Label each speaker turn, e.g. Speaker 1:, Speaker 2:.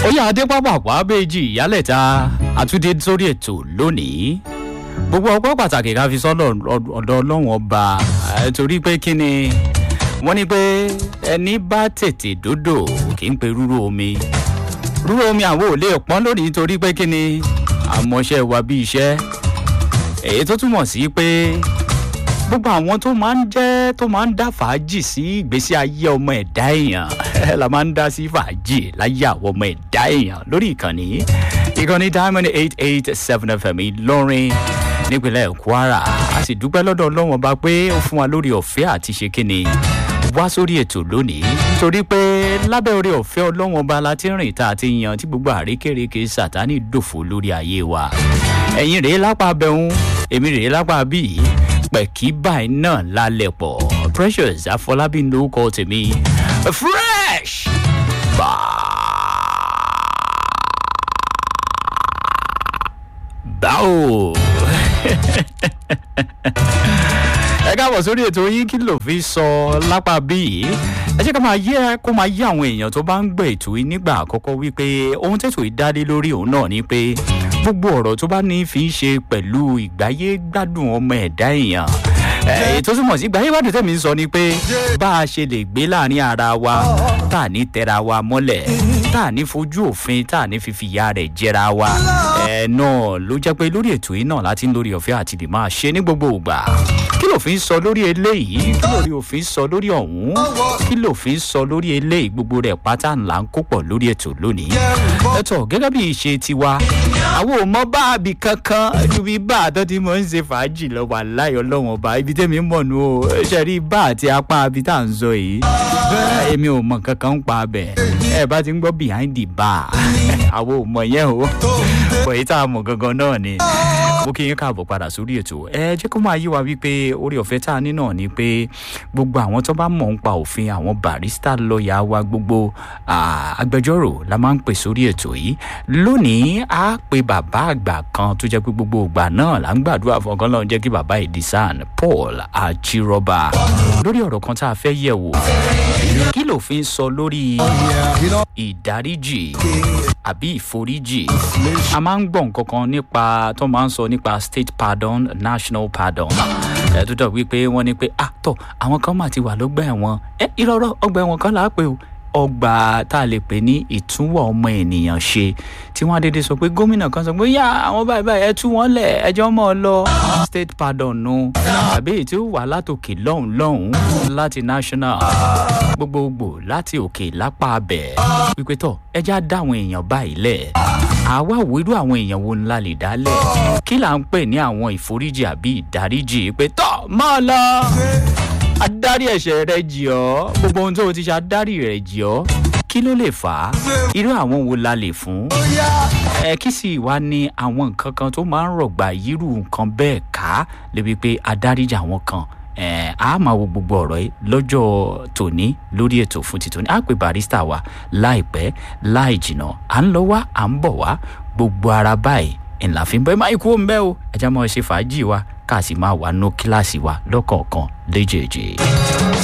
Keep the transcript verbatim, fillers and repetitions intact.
Speaker 1: ó yá adé pápákọ̀ abéjì ìyálẹ̀ta àtúndé sórí ètò lónìí gbogbo ọpọ́ pàtàkì ká fi sọ́dọ̀ ọ̀dọ̀ ọlọ́run ọba torí pé kí ni wọ́n ní pé ẹni bá tètè dódò kì í pe rúrú omi rúrú omi àwọn ò lè pọ́n lónìí torí pé kí ni àmọ́ṣẹ́ wa bí iṣẹ́ èyí tó túmọ̀ sí pé gbogbo àwọn tó máa ń jẹ́ tó máa ń dá fàájì sí ìgbésí ayé ọmọ ẹ̀dá èèyàn la máa ń dá sí fàájì láyé àwọn ọmọ ẹ̀dá èèyàn lórí ìkànnì ìkànnì diamond eight eight seven fm ìlọrin nípínlẹ̀ kwara a sì dúpẹ́ lọ́dọ̀ ọlọ́run ọba pé ó fún wa lórí ọ̀fẹ́ àti ṣe kíni wá sórí ètò lónìí nítorí pé lábẹ́ orí ọ̀fẹ́ ọlọ́run ọba la ti rìn tá a ti yan tí gbogbo àrékérekè sàtánì dòfò lórí ayé wa ẹ̀yin rèé lápá abẹ́hùn èmi rèé lápá bíi pẹ̀kí báyìí náà lálẹ́ pọ̀ precious afọlábí lórúkọ tèmi fresh báwo ẹ káàbọ̀ sórí ètò yín kí ló fi sọ lápá bíi ẹ jẹ́ ká máa yẹ kó máa yé àwọn èèyàn tó bá ń gbọ́ ètò yìí nígbà àkọ́kọ́ wípé ohun tètò yìí dá lé lórí òun náà ni pé gbogbo ọ̀rọ̀ tó bá ní fi ń ṣe pẹ̀lú ìgbáyé gbádùn ọmọ ẹ̀dá èèyàn ètò túmọ̀ sí ìgbáyé gbádùn tẹ̀mí ń sọ ni pé bá a ṣe lè gbé láàrin ara wa tá à ní tẹra wa mọ́lẹ̀ tá à ní fojú òfin tá à ní fífi ìyá rẹ̀ jẹra wa ẹ̀ náà ló jẹ́ pé lórí ètò yìí náà láti ń lórí ọ̀fẹ́ àti lè máa ṣe ní gbogbo ìgbà kí lòfin sọ lórí eléyìí kí lórí òfin sọ lórí ọ̀hún kí lòfin sọ lórí eléyìí gbogbo rẹ̀ pátá ńlá ń kó pọ̀ lórí ètò lónìí ẹ̀tọ́ gẹ́gẹ́ bí ìṣe tiwa àwọn ò mọ báàbì kankan ju bí bá àtọ́ tí mo ń ṣe fàájì lọ wà láyọ̀ lọ́wọ́n ọba ibi tẹ́mi mọ̀ nù o ṣe rí bá àti apá abi tá à ń sọ yìí èmi ò mọ kankan ń pa abẹ ẹ bá ti ń gbọ́ behind the bar àwọn ò mọ yẹn o bọ̀ èyí tá a mọ̀ gangan náà ni mo kí yín káàbọ̀ padà sórí ètò ẹ jẹ́ kó máa yí wa wípé orí ọ̀fẹ́ tá a ní náà ni pé gbogbo àwọn tó bá mọ̀ ń pa òfin àwọn barista lọ́ọ̀yà wa gbogbo agbẹjọ́rò la máa ń pè sórí ètò yìí lónìí a pe bàbá àgbà kan tó jẹ́ pé gbogbo ìgbà náà là ń gbàdúrà fún ọkàn náà jẹ́ kí bàbá ìdísàn paul àjírọ́bà lórí ọ̀rọ̀ kan tá a fẹ́ yẹ̀ wò kí lòfin sọ lórí ìdáríjì àbí ìforíjì a máa ń gbọ́ nǹkan kan nípa tó máa ń sọ nípa state pardon national pardon ẹ tó dọ̀ wípé wọ́n ní pé ah tọ̀ àwọn kan máa ti wà lọ́gbà ẹ̀wọ̀n ẹ ìrọ̀rọ̀ ọgbà ẹ̀wọ̀n kan là á pè o ọgbà tá a lè pè ní ìtúwọ̀ ọmọ ènìyàn ṣe tí wọ́n á dédé sọ pé gómìnà kan sọ pé yá àwọn báyìí báyìí ẹ tú wọn lẹ̀ ẹjọ́ mọ́ ọ lọ state pardon nu àbí èyí tí ó wà látòkè lọ́hùn lọ́hùn láti national gbogbogbò láti òkè lápá abẹ̀ wípé tọ̀ ẹjẹ́ á dá àwọn èèyàn báyìí lẹ̀ àwa wo irú àwọn èèyàn wo ńlá lè dálẹ̀ kí là ń pè ní àwọn ìforíjì àbí ìdáríjì pé tọ̀ mọ́ ọ lọ adarí ẹ̀ṣẹ̀ rẹ jì ọ́ gbogbo ohun tó o ti ṣe adarí rẹ jì ọ́ kí ló lè fà á irú àwọn wo la lè fún ẹ kí sì wá ní àwọn nǹkan kan tó máa ń rọ̀gbà yírù nǹkan bẹ́ẹ̀ ká lébi pé adáríjì àwọn kan ẹ á máa wo gbogbo ọ̀rọ̀ yìí lọ́jọ́ tòní lórí ètò fún ti tòní á pè barista wa láìpẹ́ láì jìnnà à ń lọ wá à ń bọ̀ wá gbogbo ara báyìí ńlá fi ń bọ́ ẹ máa ikú òun bẹ́ẹ̀ o ẹ̀jẹ̀ máa ṣe fàájì wa ká sì máa wà nù kíláàsì wa lọ́kọ̀ọ̀kan léjèèjì.